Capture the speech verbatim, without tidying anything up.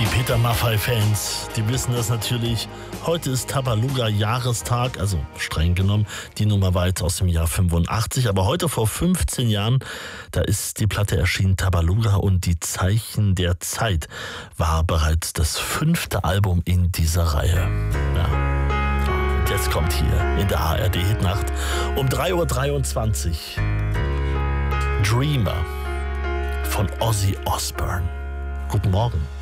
Peter Maffay-Fans, die wissen das natürlich. Heute ist Tabaluga-Jahrestag, also streng genommen, die Nummer war jetzt aus dem Jahr fünfundachtzig. Aber heute vor fünfzehn Jahren, da ist die Platte erschienen, Tabaluga und die Zeichen der Zeit, war bereits das fünfte Album in dieser Reihe. Ja. Und jetzt kommt hier in der A R D-Hitnacht um drei Uhr dreiundzwanzig Dreamer von Ozzy Osbourne. Guten Morgen.